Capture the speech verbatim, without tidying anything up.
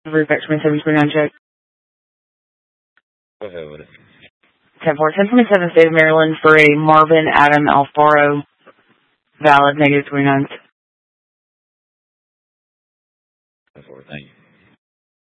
Roof X seven twenty-nine check. Go ahead with it. ten four, ten twenty-seven, State of Maryland for a Marvin Adam Alfaro, valid, negative twenty-nine. ten four, thank you.